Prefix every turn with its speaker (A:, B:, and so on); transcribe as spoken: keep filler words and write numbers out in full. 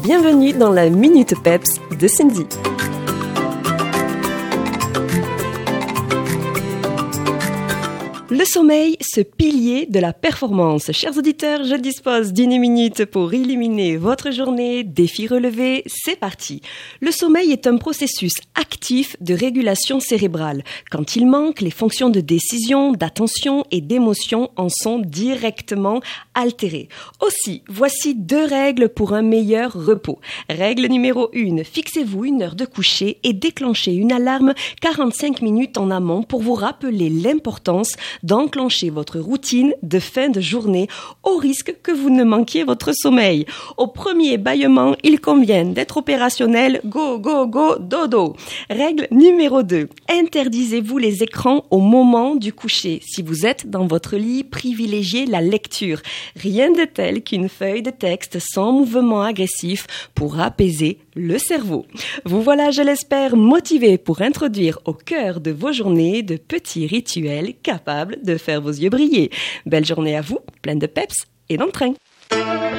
A: Bienvenue dans la Minute Peps de Cindy. Le sommeil, ce pilier de la performance. Chers auditeurs, je dispose d'une minute pour illuminer votre journée. Défi relevé, c'est parti. Le sommeil est un processus actif de régulation cérébrale. Quand il manque, les fonctions de décision, d'attention et d'émotion en sont directement altérées. Aussi, voici deux règles pour un meilleur repos. Règle numéro un, fixez-vous une heure de coucher et déclenchez une alarme quarante-cinq minutes en amont pour vous rappeler l'importance d'enclencher votre routine de fin de journée au risque que vous ne manquiez votre sommeil. Au premier bâillement, il convient d'être opérationnel. Go, go, go, dodo. Règle numéro deux. Interdisez-vous les écrans au moment du coucher. Si vous êtes dans votre lit, privilégiez la lecture. Rien de tel qu'une feuille de texte sans mouvement agressif pour apaiser le cerveau. Vous voilà, je l'espère, motivé pour introduire au cœur de vos journées de petits rituels capables de faire vos yeux briller. Belle journée à vous, pleine de peps et d'entrain.